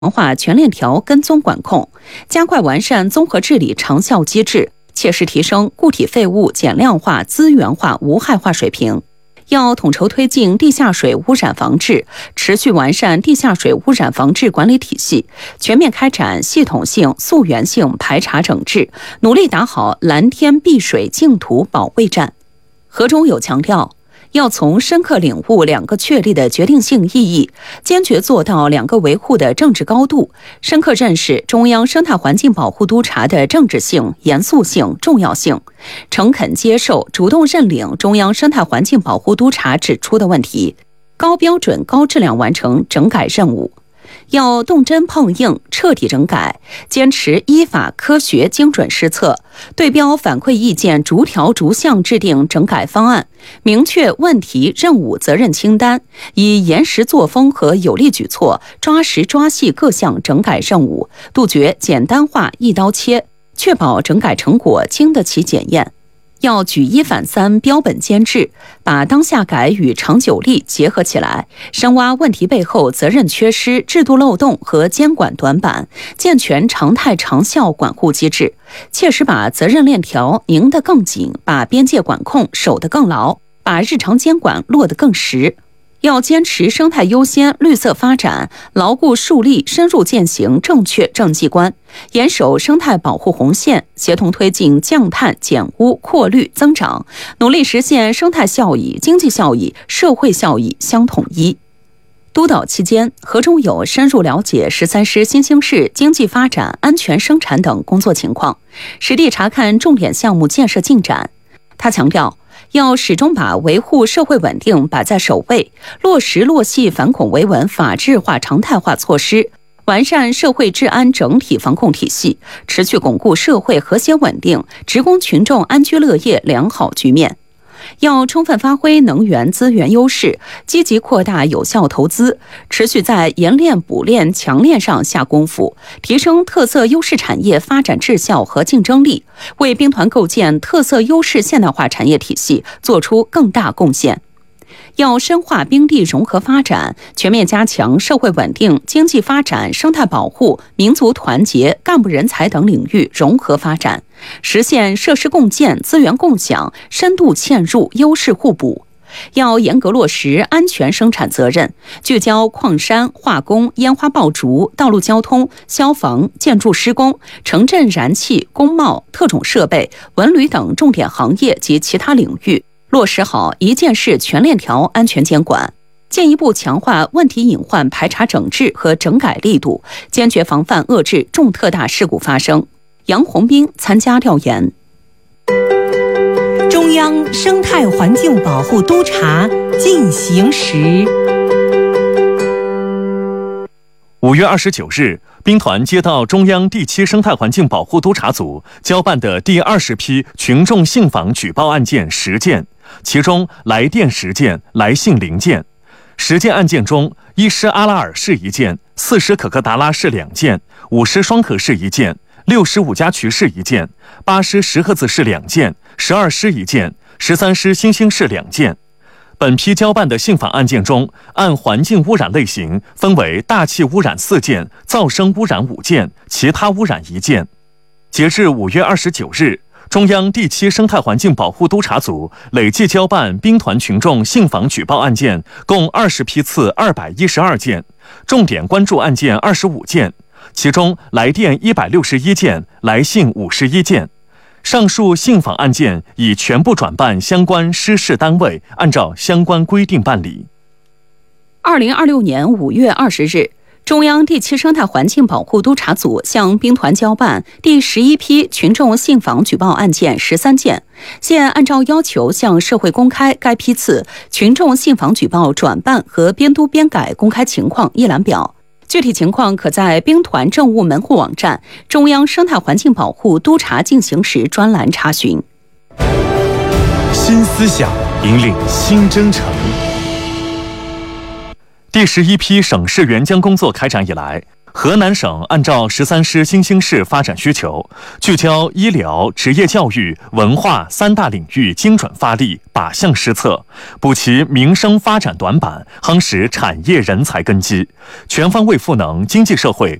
化全链条跟踪管控，加快完善综合治理长效机制，切实提升固体废物减量化、资源化、无害化水平。要统筹推进地下水污染防治，持续完善地下水污染防治管理体系，全面开展系统性、溯源性排查整治，努力打好蓝天碧水净土保卫战。何忠友强调，要从深刻领悟两个确立的决定性意义，坚决做到两个维护的政治高度，深刻认识中央生态环境保护督察的政治性、严肃性、重要性，诚恳接受、主动认领中央生态环境保护督察指出的问题，高标准、高质量完成整改任务。要动真碰硬，彻底整改，坚持依法、科学、精准施策，对标反馈意见，逐条逐项制定整改方案，明确问题、任务、责任清单，以严实作风和有力举措抓实抓细各项整改任务，杜绝简单化、一刀切，确保整改成果经得起检验。要举一反三，标本兼治，把当下改与长久力结合起来，深挖问题背后责任缺失、制度漏洞和监管短板，健全常态长效管护机制，切实把责任链条拧得更紧，把边界管控守得更牢，把日常监管落得更实。要坚持生态优先、绿色发展，牢固树立深入践行正确政绩观，严守生态保护红线，协同推进降碳、减污、扩绿、增长，努力实现生态效益、经济效益、社会效益相统一。督导期间，何忠友深入了解13师新兴市经济发展、安全生产等工作情况，实地查看重点项目建设进展。他强调，要始终把维护社会稳定摆在首位，落实落细反恐维稳法治化常态化措施，完善社会治安整体防控体系，持续巩固社会和谐稳定、职工群众安居乐业良好局面。要充分发挥能源资源优势，积极扩大有效投资，持续在研炼、补炼、强炼上下功夫，提升特色优势产业发展质效和竞争力，为兵团构建特色优势现代化产业体系做出更大贡献。要深化兵地融合发展，全面加强社会稳定、经济发展、生态保护、民族团结、干部人才等领域融合发展，实现设施共建、资源共享、深度嵌入、优势互补。要严格落实安全生产责任，聚焦矿山、化工、烟花爆竹、道路交通、消防、建筑施工、城镇燃气、工贸、特种设备、文旅等重点行业及其他领域，落实好一件事全链条安全监管，进一步强化问题隐患排查整治和整改力度，坚决防范遏制重特大事故发生。杨红兵参加调研。 中央生态环境保护督察进行时。 5月29日，兵团接到中央第7生态环境保护督察组交办的第20批群众信访举报案件10件，其中来电10件，来信0件。10件案件中，1师阿拉尔市1件，4师可可达拉市2件，5师双河市1件，6师五家渠市1件，8师石河子市2件，12师1件，13师新兴市2件。本批交办的信访案件中，按环境污染类型分为大气污染4件、噪声污染5件、其他污染1件。截至5月29日，中央第7生态环境保护督察组累计交办兵团群众信访举报案件共20批次212件，重点关注案件25件，其中来电161件，来信51件。上述信访案件已全部转办相关师事单位，按照相关规定办理。 2026年5月20日，中央第7生态环境保护督察组向兵团交办第11批群众信访举报案件13件，现按照要求向社会公开该批次群众信访举报转办和编督编改公开情况一览表。具体情况可在兵团政务门户网站中央生态环境保护督察进行时专栏查询。 新思想引领新征程。 第11批省市援疆工作开展以来， 河南省按照13师新兴市发展需求，聚焦医疗、职业教育、文化3大领域，精准发力，靶向施策，补齐民生发展短板，夯实产业人才根基，全方位赋能经济社会